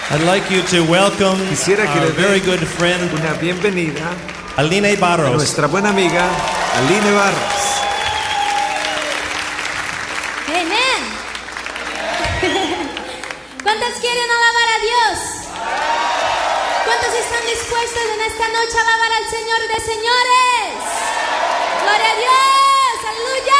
I'd like you to welcome Quisiera que our le very den good friend, una bienvenida Aline a Barros. nuestra buena amiga Aline Barros. Amén. ¿Cuántos quieren alabar a Dios? ¿Cuántos están dispuestos en esta noche a alabar al Señor de señores? Gloria a Dios, aleluya.